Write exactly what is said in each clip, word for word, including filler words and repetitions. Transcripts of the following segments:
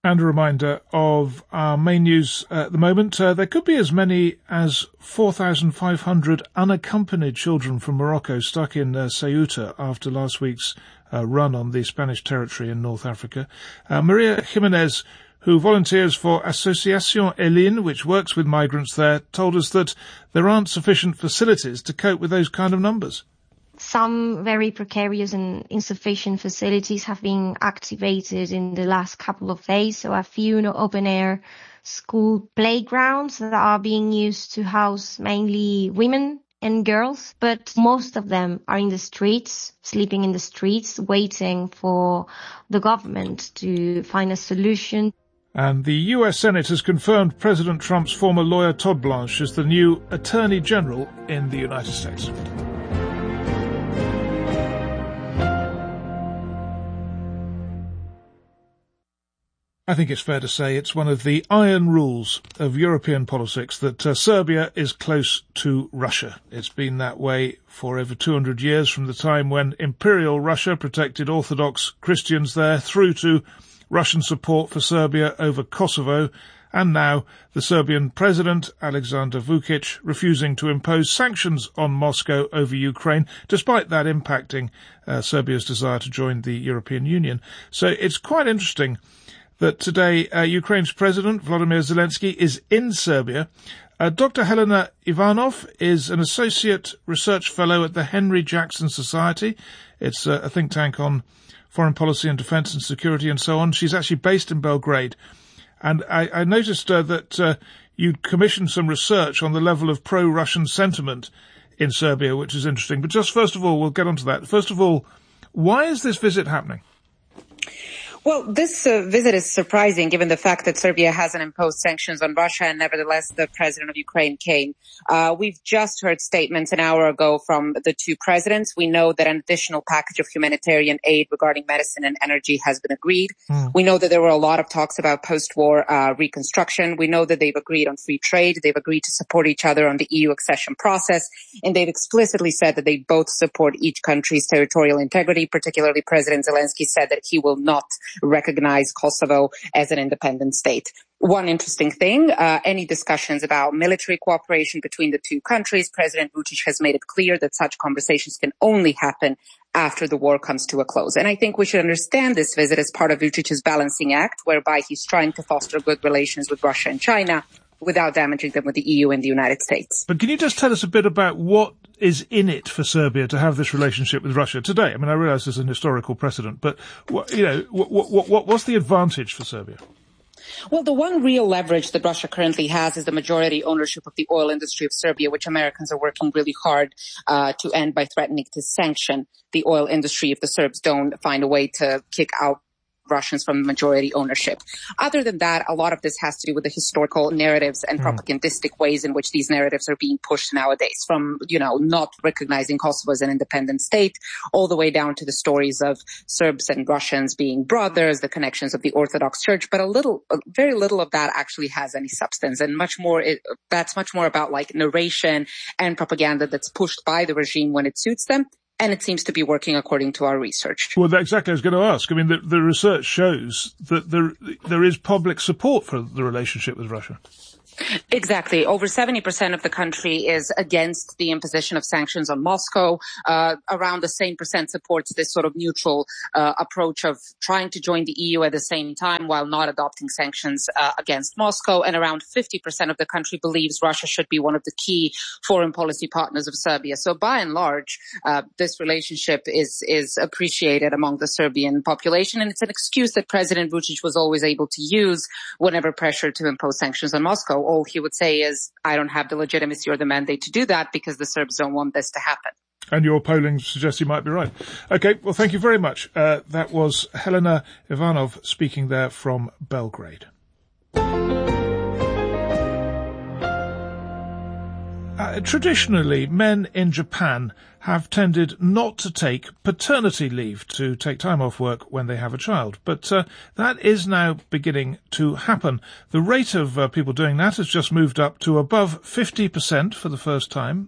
And a reminder of our main news at the moment. Uh, there could be as many as four thousand five hundred unaccompanied children from Morocco stuck in uh, Ceuta after last week's uh, run on the Spanish territory in North Africa. Uh, Maria Jimenez, who volunteers for Asociación Elin, which works with migrants there, told us that there aren't sufficient facilities to cope with those kind of numbers. Some very precarious and insufficient facilities have been activated in the last couple of days. So a few you know, open-air school playgrounds that are being used to house mainly women and girls. But most of them are in the streets, sleeping in the streets, waiting for the government to find a solution. And the U S Senate has confirmed President Trump's former lawyer Todd Blanche as the new Attorney General in the United States. I think it's fair to say it's one of the iron rules of European politics that uh, Serbia is close to Russia. It's been that way for over two hundred years, from the time when Imperial Russia protected Orthodox Christians there, through to Russian support for Serbia over Kosovo, and now the Serbian President, Alexander Vučić, refusing to impose sanctions on Moscow over Ukraine, despite that impacting uh, Serbia's desire to join the European Union. So it's quite interesting that today uh, Ukraine's President, Volodymyr Zelensky, is in Serbia. Uh, Doctor Helena Ivanov is an Associate Research Fellow at the Henry Jackson Society. It's uh, a think tank on foreign policy and defence and security and so on. She's actually based in Belgrade. And I, I noticed uh, that uh, you'd commissioned some research on the level of pro-Russian sentiment in Serbia, which is interesting. But just first of all, we'll get onto that. First of all, why is this visit happening? Well, this uh, visit is surprising given the fact that Serbia hasn't imposed sanctions on Russia, and nevertheless the president of Ukraine came. Uh, we've just heard statements an hour ago from the two presidents. We know that an additional package of humanitarian aid regarding medicine and energy has been agreed. Mm. We know that there were a lot of talks about post-war uh, reconstruction. We know that they've agreed on free trade. They've agreed to support each other on the E U accession process. And they've explicitly said that they both support each country's territorial integrity. Particularly, President Zelensky said that he will not recognize Kosovo as an independent state. One interesting thing, uh, any discussions about military cooperation between the two countries, President Vučić has made it clear that such conversations can only happen after the war comes to a close. And I think we should understand this visit as part of Vučić's balancing act, whereby he's trying to foster good relations with Russia and China without damaging them with the E U and the United States. But can you just tell us a bit about what is in it for Serbia to have this relationship with Russia today? I mean, I realise there's an historical precedent, but, what, you know, what, what, what, what's the advantage for Serbia? Well, the one real leverage that Russia currently has is the majority ownership of the oil industry of Serbia, which Americans are working really hard uh, to end by threatening to sanction the oil industry if the Serbs don't find a way to kick out Russians from majority ownership. Other than that, a lot of this has to do with the historical narratives and mm. propagandistic ways in which these narratives are being pushed nowadays, from, you know, not recognizing Kosovo as an independent state, all the way down to the stories of Serbs and Russians being brothers, the connections of the Orthodox Church. But a little, very little of that actually has any substance, and much more, it, that's much more about like narration and propaganda that's pushed by the regime when it suits them. And it seems to be working according to our research. Well, exactly. I was going to ask. I mean, the, the research shows that there there is public support for the relationship with Russia. Exactly. Over seventy percent of the country is against the imposition of sanctions on Moscow. Uh, around the same percent supports this sort of neutral uh, approach of trying to join the E U at the same time while not adopting sanctions uh, against Moscow. And around fifty percent of the country believes Russia should be one of the key foreign policy partners of Serbia. So by and large, uh, this relationship is is appreciated among the Serbian population. And it's an excuse that President Vučić was always able to use whenever pressured to impose sanctions on Moscow. All he would say is, I don't have the legitimacy or the mandate to do that because the Serbs don't want this to happen. And your polling suggests you might be right. Okay, well, thank you very much. Uh, that was Helena Ivanov speaking there from Belgrade. Uh, traditionally, men in Japan have tended not to take paternity leave, to take time off work when they have a child. But uh, that is now beginning to happen. The rate of uh, people doing that has just moved up to above fifty percent for the first time.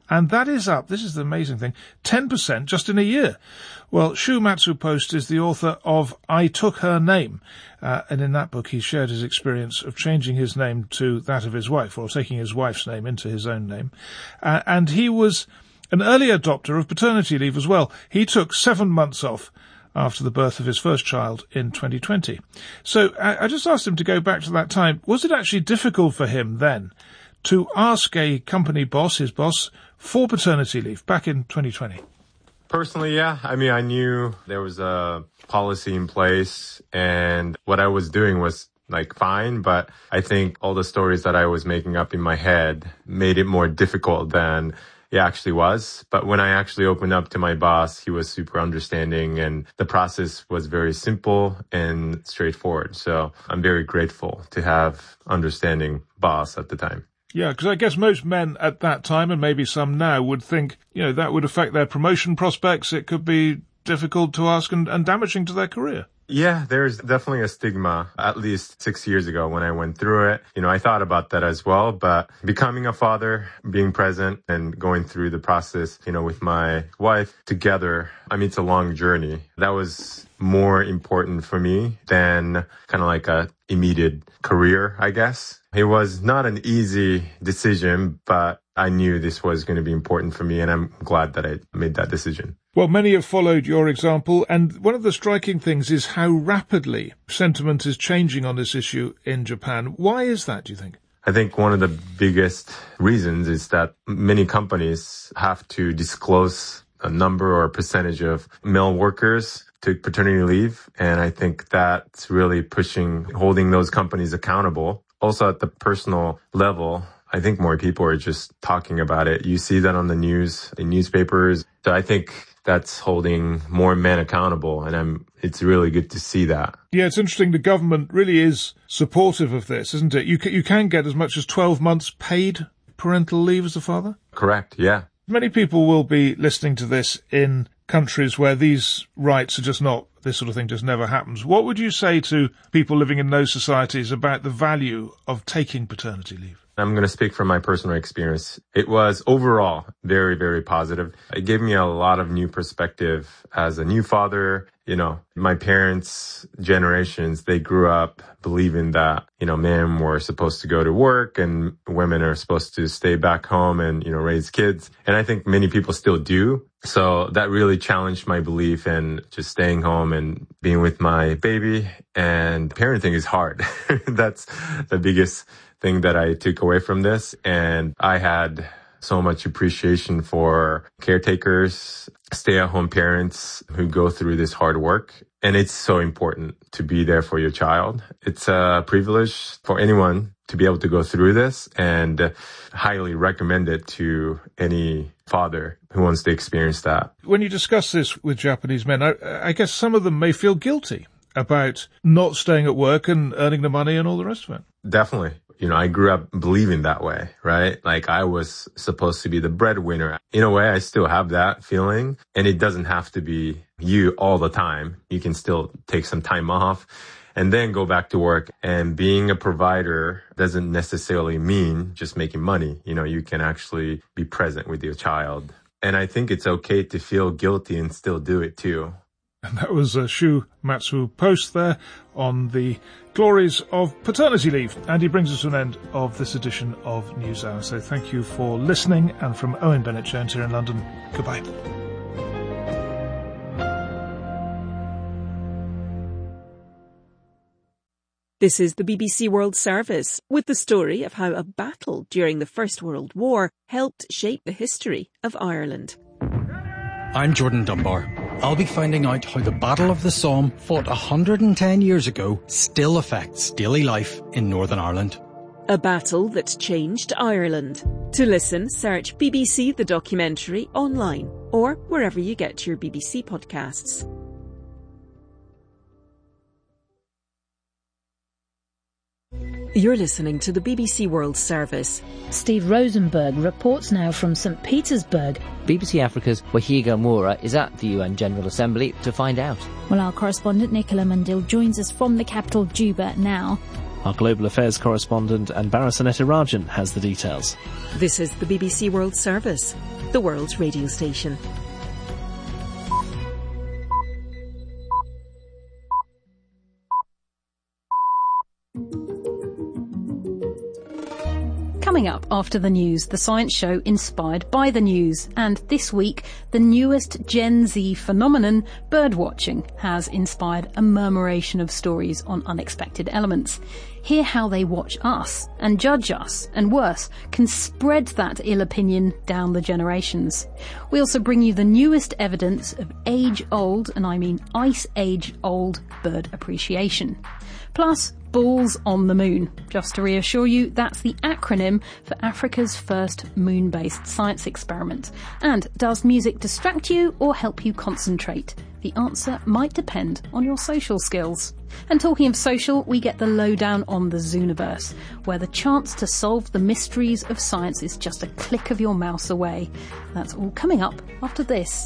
And that is up, this is the amazing thing, ten percent just in a year. Well, Shu Matsu-Post is the author of I Took Her Name, uh, and in that book he shared his experience of changing his name to that of his wife, or taking his wife's name into his own name. Uh, and he was an early adopter of paternity leave as well. He took seven months off after the birth of his first child in twenty twenty. So I, I just asked him to go back to that time. Was it actually difficult for him then to ask a company boss, his boss, for paternity leave back in twenty twenty? Personally, yeah. I mean, I knew there was a policy in place and what I was doing was like fine, but I think all the stories that I was making up in my head made it more difficult than it actually was. But when I actually opened up to my boss, he was super understanding and the process was very simple and straightforward. So I'm very grateful to have understanding boss at the time. Yeah, because I guess most men at that time, and maybe some now, would think, you know, that would affect their promotion prospects. It could be difficult to ask and, and damaging to their career. Yeah, there's definitely a stigma, at least six years ago when I went through it. You know, I thought about that as well, but becoming a father, being present and going through the process, you know, with my wife together, I mean, it's a long journey. That was more important for me than kind of like a immediate career, I guess. It was not an easy decision, but I knew this was going to be important for me, and I'm glad that I made that decision. Well, many have followed your example, and one of the striking things is how rapidly sentiment is changing on this issue in Japan. Why is that, do you think? I think one of the biggest reasons is that many companies have to disclose a number or a percentage of male workers to paternity leave, and I think that's really pushing, holding those companies accountable. Also at the personal level, I think more people are just talking about it. You see that on the news, in newspapers. So I think that's holding more men accountable, and I'm, it's really good to see that. Yeah, it's interesting. The government really is supportive of this, isn't it? You can, you can get as much as twelve months paid parental leave as a father? Correct, yeah. Many people will be listening to this in countries where these rights are just not, this sort of thing just never happens. What would you say to people living in those societies about the value of taking paternity leave? I'm going to speak from my personal experience. It was overall very, very positive. It gave me a lot of new perspective as a new father. You know, my parents' generations, they grew up believing that, you know, men were supposed to go to work and women are supposed to stay back home and, you know, raise kids. And I think many people still do. So that really challenged my belief in just staying home and being with my baby. And parenting is hard. That's the biggest thing that I took away from this. And I had so much appreciation for caretakers, stay-at-home parents who go through this hard work. And it's so important to be there for your child. It's a privilege for anyone to be able to go through this, and highly recommend it to any father who wants to experience that. When you discuss this with Japanese men, I, I guess some of them may feel guilty about not staying at work and earning the money and all the rest of it. Definitely. You know, I grew up believing that way, right? Like I was supposed to be the breadwinner. In a way, I still have that feeling, and it doesn't have to be you all the time. You can still take some time off and then go back to work. And being a provider doesn't necessarily mean just making money. You know, you can actually be present with your child. And I think it's okay to feel guilty and still do it too. And that was uh, Shu Matsu-Post there on the glories of paternity leave. And he brings us to an end of this edition of NewsHour. So thank you for listening. And from Owen Bennett-Jones here in London, goodbye. This is the B B C World Service, with the story of how a battle during the First World War helped shape the history of Ireland. I'm Jordan Dunbar. I'll be finding out how the Battle of the Somme, fought one hundred ten years ago, still affects daily life in Northern Ireland. A battle that changed Ireland. To listen, search B B C The Documentary online or wherever you get your B B C podcasts. You're listening to the B B C World Service. Steve Rosenberg reports now from St Petersburg. B B C Africa's Wahiga Moura is at the U N General Assembly to find out. Well, our correspondent Nicola Mundil joins us from the capital, Juba, now. Our Global Affairs correspondent Anbara Soneta-Rajan has the details. This is the B B C World Service, the world's radio station. Coming up after the news, the science show inspired by the news. And this week, the newest Gen Z phenomenon, birdwatching, has inspired a murmuration of stories on unexpected elements. Hear how they watch us and judge us, and worse, can spread that ill opinion down the generations. We also bring you the newest evidence of age-old, and I mean ice age-old, bird appreciation. Plus, balls on the moon. Just to reassure you, that's the acronym for Africa's first moon-based science experiment. And does music distract you or help you concentrate? The answer might depend on your social skills. And talking of social, we get the lowdown on the Zooniverse, where the chance to solve the mysteries of science is just a click of your mouse away. That's all coming up after this.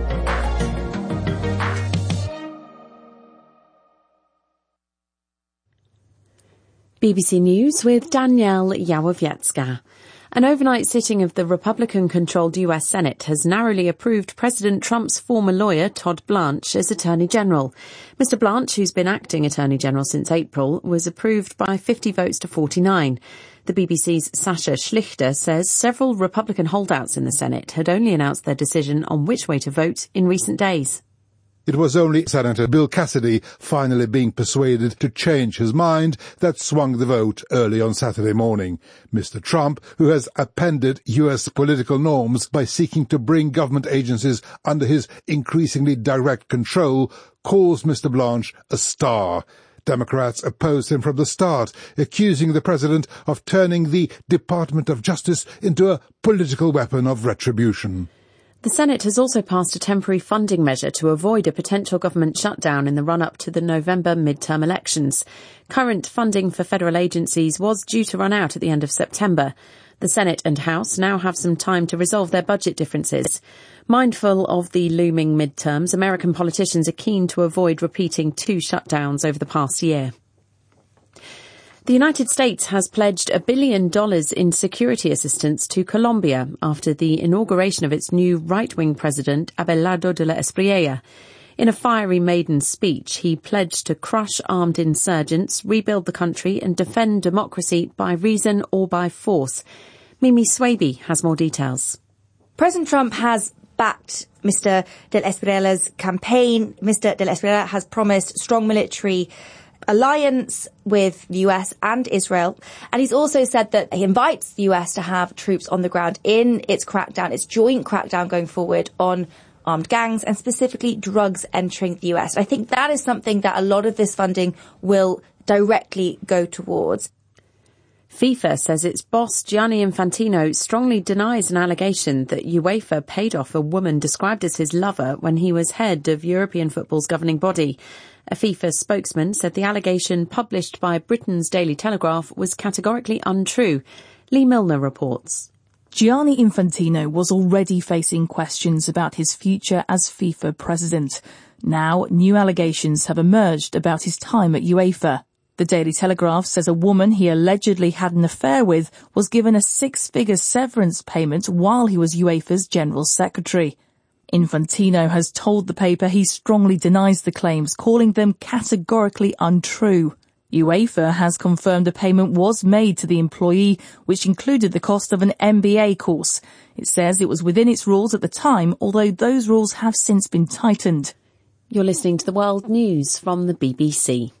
B B C News with Danielle Yawowiecka. An overnight sitting of the Republican-controlled U S Senate has narrowly approved President Trump's former lawyer, Todd Blanche, as Attorney General. Mister Blanche, who's been acting Attorney General since April, was approved by fifty votes to forty-nine. The B B C's Sasha Schlichter says several Republican holdouts in the Senate had only announced their decision on which way to vote in recent days. It was only Senator Bill Cassidy finally being persuaded to change his mind that swung the vote early on Saturday morning. Mister Trump, who has upended U S political norms by seeking to bring government agencies under his increasingly direct control, calls Mister Blanche a star. Democrats opposed him from the start, accusing the president of turning the Department of Justice into a political weapon of retribution. The Senate has also passed a temporary funding measure to avoid a potential government shutdown in the run-up to the November midterm elections. Current funding for federal agencies was due to run out at the end of September. The Senate and House now have some time to resolve their budget differences. Mindful of the looming midterms, American politicians are keen to avoid repeating two shutdowns over the past year. The United States has pledged a billion dollars in security assistance to Colombia after the inauguration of its new right-wing president, Abelardo de la Espriella. In a fiery maiden speech, he pledged to crush armed insurgents, rebuild the country and defend democracy by reason or by force. Mimi Swaby has more details. President Trump has backed Mister de la Espriella's campaign. Mister de la Espriella has promised strong military alliance with the U S and Israel. And he's also said that he invites the U S to have troops on the ground in its crackdown, its joint crackdown going forward on armed gangs and specifically drugs entering the U S. I think that is something that a lot of this funding will directly go towards. FIFA says its boss, Gianni Infantino, strongly denies an allegation that UEFA paid off a woman described as his lover when he was head of European football's governing body. A FIFA spokesman said the allegation published by Britain's Daily Telegraph was categorically untrue. Lee Milner reports. Gianni Infantino was already facing questions about his future as FIFA president. Now, new allegations have emerged about his time at UEFA. The Daily Telegraph says a woman he allegedly had an affair with was given a six-figure severance payment while he was UEFA's General Secretary. Infantino has told the paper he strongly denies the claims, calling them categorically untrue. UEFA has confirmed a payment was made to the employee, which included the cost of an M B A course. It says it was within its rules at the time, although those rules have since been tightened. You're listening to the World News from the B B C.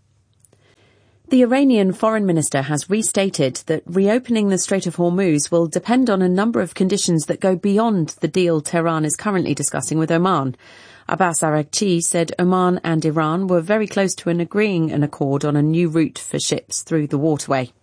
The Iranian foreign minister has restated that reopening the Strait of Hormuz will depend on a number of conditions that go beyond the deal Tehran is currently discussing with Oman. Abbas Araghchi said Oman and Iran were very close to an agreeing an accord on a new route for ships through the waterway.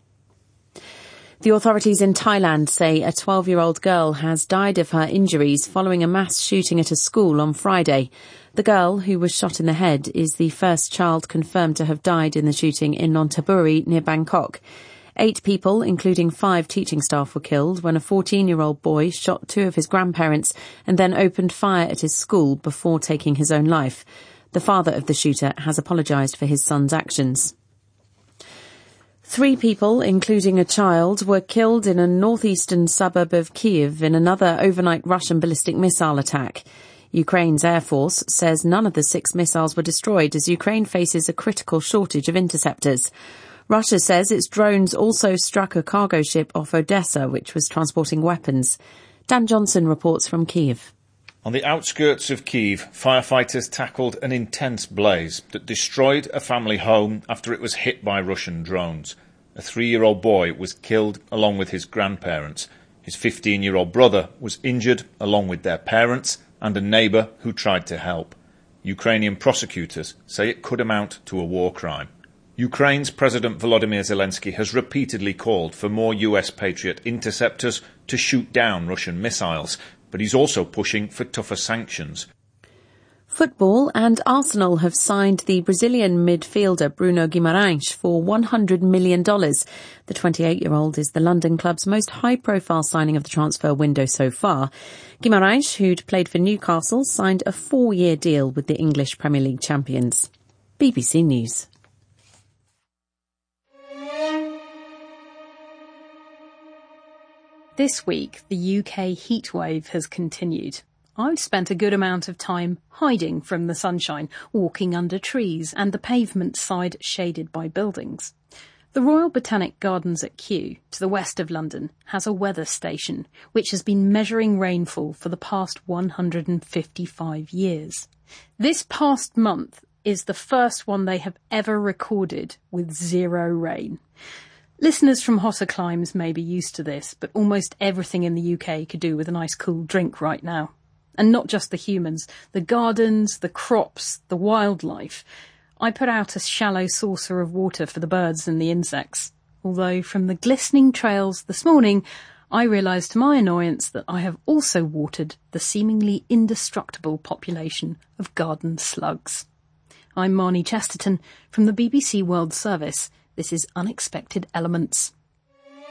The authorities in Thailand say a twelve-year-old girl has died of her injuries following a mass shooting at a school on Friday. The girl, who was shot in the head, is the first child confirmed to have died in the shooting in Nonthaburi near Bangkok. Eight people, including five teaching staff, were killed when a fourteen-year-old boy shot two of his grandparents and then opened fire at his school before taking his own life. The father of the shooter has apologised for his son's actions. Three people, including a child, were killed in a northeastern suburb of Kyiv in another overnight Russian ballistic missile attack. Ukraine's Air Force says none of the six missiles were destroyed as Ukraine faces a critical shortage of interceptors. Russia says its drones also struck a cargo ship off Odessa, which was transporting weapons. Dan Johnson reports from Kyiv. On the outskirts of Kyiv, firefighters tackled an intense blaze that destroyed a family home after it was hit by Russian drones. A three-year-old boy was killed along with his grandparents. His fifteen-year-old brother was injured along with their parents and a neighbour who tried to help. Ukrainian prosecutors say it could amount to a war crime. Ukraine's President Volodymyr Zelensky has repeatedly called for more U S Patriot interceptors to shoot down Russian missiles, but he's also pushing for tougher sanctions. Football and Arsenal have signed the Brazilian midfielder Bruno Guimarães for one hundred million dollars. The twenty-eight-year-old is the London club's most high-profile signing of the transfer window so far. Guimarães, who'd played for Newcastle, signed a four-year deal with the English Premier League champions. B B C News. This week, the U K heatwave has continued. I've spent a good amount of time hiding from the sunshine, walking under trees and the pavement side shaded by buildings. The Royal Botanic Gardens at Kew, to the west of London, has a weather station which has been measuring rainfall for the past one hundred fifty-five years. This past month is the first one they have ever recorded with zero rain. Listeners from hotter climes may be used to this, but almost everything in the U K could do with a nice cool drink right now. And not just the humans, the gardens, the crops, the wildlife. I put out a shallow saucer of water for the birds and the insects. Although from the glistening trails this morning, I realised to my annoyance that I have also watered the seemingly indestructible population of garden slugs. I'm Marnie Chesterton from the B B C World Service. This is Unexpected Elements.